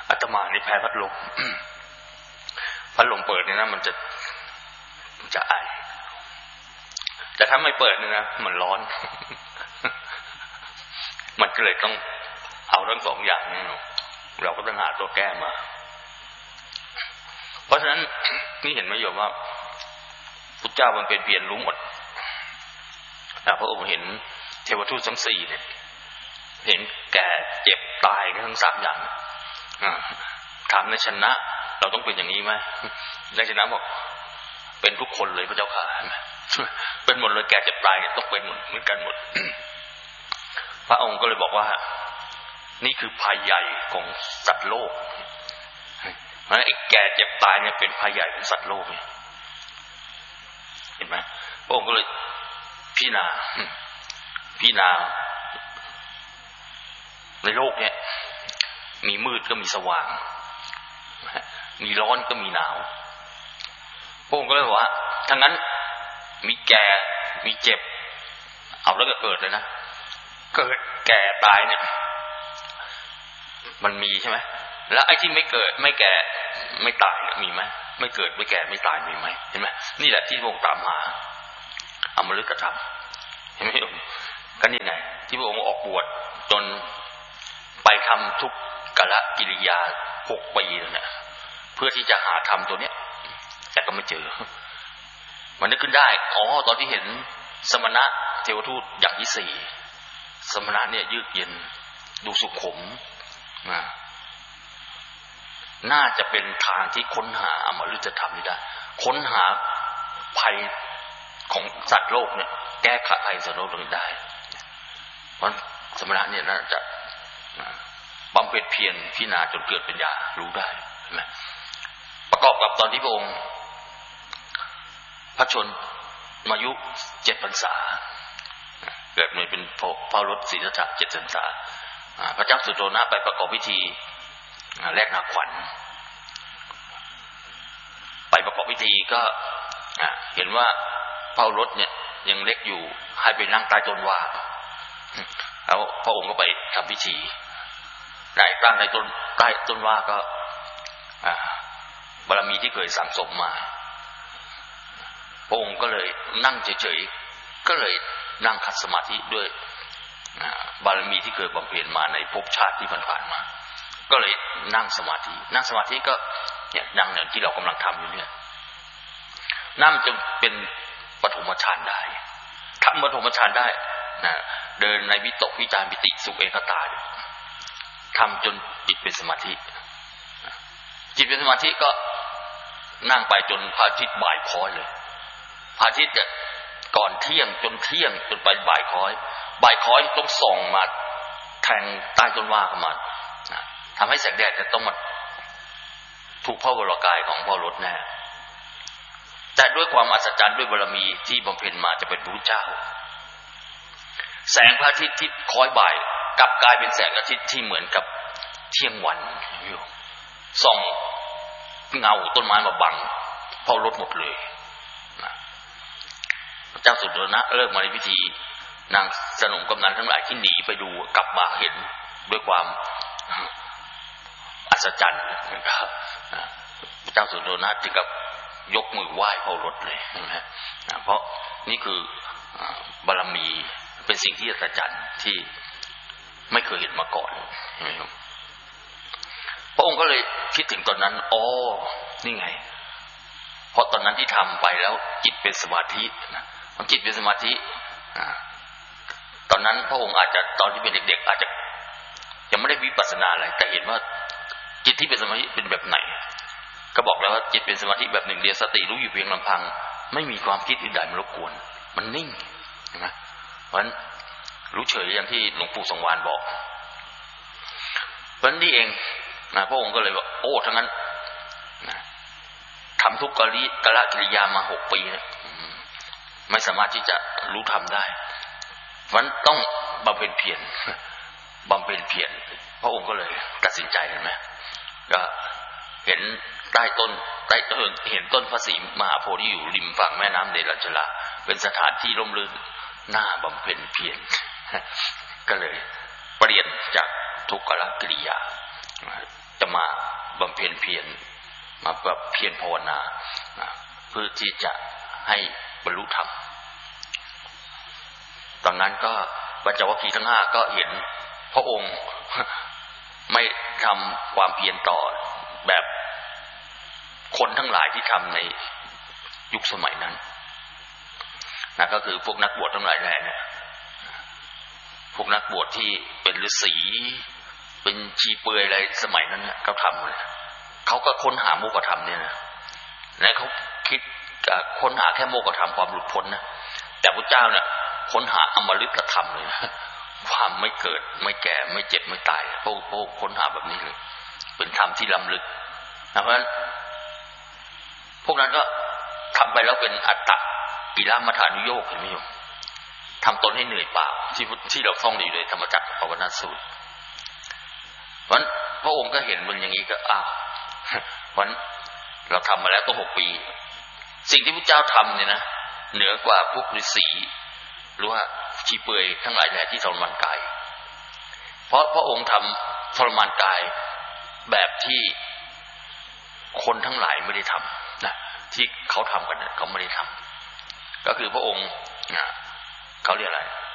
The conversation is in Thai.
อาตมานี่แพ้พัดลม พัดลมเปิดเนี่ยนะมันจะไอแต่ถ้าไม่เปิดเนี่ยนะมันร้อน มันก็เลยต้องเอาทั้งสองอย่างนี่เราก็ต้องหาตัวแก้มาเพราะฉะนั้นนี่เห็นไหมโยมว่าพุทธเจ้ามันเป็นเปลี่ยนรู้หมดพระองค์เห็นเทวทูตทั้งสี่เนี่ยเห็นแก่เจ็บตายทั้งสามอย่างถามในชนะเราต้องเป็นอย่างนี้ไหมในชนะบอกเป็นทุกคนเลยพระเจ้าค่ะเป็นหมดเลยแก่เจ็บตายต้องเป็นหมดเหมือนกันหมด พระองค์ก็เลยบอกว่านี่คือภัยใหญ่ของสัตว์โลกเพราะฉะนั้นไอ้แก่เจ็บตายเนี่ยเป็นภัยใหญ่ของสัตว์โลกเห็นไหมพระองค์ก็เลยพิจารณาในโลกเนี่ยมีมืดก็มีสว่างมีร้อนก็มีหนาวพระองค์ก็เลยบอกว่าทั้งนั้นมีแก่มีเจ็บเอาแล้วก็เกิดเลยนะเกิดแก่ตายเนี่ยมันมีใช่ไหมแล้วไอ้ที่ไม่เกิดไม่แก่ไม่ตายมีไหมไม่เกิดไม่แก่ไม่ตายมีไหมเห็นไหมนี่แหละที่พระองค์ตามหาอมฤตธรรมเห็นไหมก็นี่ไงที่พระองค์ออกบวชจนไปทำทุกกลกิริยา6 ปีเนี่ยเพื่อที่จะหาธรรมตัวเนี้ยแต่ก็ไม่เจอมันนึกขึ้นได้ตอนที่เห็นสมณะเทวทูตอย่างที่4สมณะเนี่ยยืดเย็นดูสุขุมน่าจะเป็นทางที่ค้นหาอมฤตธรรมนี้ได้ค้นหาภัยของสัตว์โลกเนี่ยแก้ไขภัยสัตว์โลกนี้ได้เพราะสมณะเนี่ยน่าจะบำเพ็ญเพียรพิจารณาจนเกิดปัญญารู้ได้ใช่ไหมประกอบกับตอนที่พระองค์พระชนมายุ7 พรรษาเกิดมาเป็นพระรถศรีสัทธะ7 พรรษาพระเจ้าสุโธนะไปประกอบพิธีแลกนาขวัญไปประกอบพิธีก็เห็นว่าพระรถเนี่ยยังเล็กอยู่ให้ไปนั่งใต้ต้นว่าแล้วพระองค์ก็ไปทำพิธีได้ตั้งใต้ต้นว่าก็บารมีที่เคยสั่งสมมาพระองค์ก็เลยนั่งเฉยๆก็เลยนั่งขัดสมาธิด้วยบารมีที่เคยบำเพ็ญมาในภพชาติที่ผ่านมาก็เลยนั่งสมาธิก็เนี่ยนั่งอย่างที่เรากำลังทำอยู่เนี่ยนั่งจนเป็นปฐมฌานได้ทำปฐมฌานได้เดินในวิตกวิจารปิติสุขเอกตาทำจนจิตเป็นสมาธิจิตเป็นสมาธิก็นั่งไปจนพระอาทิตย์บ่ายคล้อยเลยพระอาทิตย์ก่อนเที่ยงจนเที่ยงจนไปบ่ายคล้อยต้องส่องมาแทงใต้ต้นว่าเข้ามาทำให้แสงแดดจะต้องมาถูกพระวรกายของพระรถแน่แต่ด้วยความอัศจรรย์ด้วยบารมีที่บำเพ็ญมาจะเป็นพระพุทธเจ้าแสงพระอาทิตย์ที่คล้อยบ่ายกลับกลายเป็นแสงอาทิตย์ที่เหมือนกับเที่ยงวันอยู่ส่องเงาต้นไม้มาบังพระรถหมดเลยพระเจ้าสุโธนะเลิกมาในพิธีนางสนมกำนันทั้งหลายที่หนีไปดูกลับมาเห็นด้วยความอัศจรรย์นะครับพระเจ้าสุโธนะถึงกับยกมือไหว้พระรถเลยนะเพราะนี่คือบารมีเป็นสิ่งที่อัศจรรย์ที่ไม่เคยเห็นมาก่อนพระองค์ก็เลยคิดถึงตอนนั้นนี่ไงเพราะตอนนั้นที่ทำไปแล้วจิตเป็นสมาธิจิตเป็นสมาธิตอนนั้นพระองค์อาจจะตอนที่เป็นเด็กๆอาจจะยังไม่ได้วิปัสสนาอะไรแต่เห็นว่าจิตที่เป็นสมาธิเป็นแบบไหนก็บอกแล้วว่าจิตเป็นสมาธิแบบหนึ่งเดียวสติรู้อยู่เพียงลำพังไม่มีความคิดอื่นใดมารบกวนมันนิ่งใช่ไหมเพราะฉะนั้นรู้เฉยอย่างที่หลวงปู่สงวานบอกเพราะฉะนั้นนี่เองพระองค์ก็เลยบอกทั้งนั้นทำทุกกลกิริยามา6 ปีเนี่ยไม่สามารถที่จะรู้ธรรมได้มันต้องบำเพ็ญเพียรพระองค์ก็เลยตัดสินใจเห็นไหมก็เห็นเห็นต้นพระศรีมหาโพธิ์ที่อยู่ริมฝั่งแม่น้ำเดรัญชลาเป็นสถานที่ร่มรื่นน่าบำเพ็ญเพียรก็เลยเปลี่ยนจากทุกขกิริยาจะมาบำเพ็ญเพียรมาแบบเพียรภาวนาเพื่อที่จะให้บรรลุธรรมตอนนั้นก็ปัญจวัคคีย์ทั้ง5ก็เห็นพระองค์ไม่ทำความเพียรต่อแบบคนทั้งหลายที่ทำในยุคสมัยนั้นนะก็คือพวกนักบวชทั้งหลายแหล่เนี่ยพวกนักบวชที่เป็นฤาษีเป็นชีเปลือยอะไรสมัยนั้นเนี่ยเขาทำเลยเขาก็ค้นหาโมกขธรรมเนี่ยนะและเขาคิดค้นหาแค่โมกขธรรมความหลุดพ้นนะแต่พระเจ้าเนี่ยค้นหาอมฤตธรรมเลยนะความไม่เกิดไม่แก่ไม่เจ็บไม่ตายพวกค้นหาแบบนี้เลยเป็นธรรมที่ล้ำลึกนะเพราะฉะนั้นพวกนั้นก็ทำไปแล้วเป็นอัตตกิลมัฏฐานุโยคเห็นไหมโยมทำตนให้เหนื่อยเปล่าที่เราท่องอยู่ในธรรมจักรภาวนาสูตรเพราะฉะนั้นพระองค์ก็เห็นมันอย่างนี้ก็เพราะฉะนั้นเราทำมาแล้วตั้ง6 ปีสิ่งที่พระเจ้าทำเนี่ยนะเหนือกว่าพวกฤาษีหรือว่าชีเปลือยทั้งหลายแหล่ที่ทรมานกายเพราะพระองค์ทำทรมานกายแบบที่คนทั้งหลายไม่ได้ทำนะที่เขาทำกันเนี่ยเขาไม่ได้ทำก็คือพระองค์เขาเรียกอะไร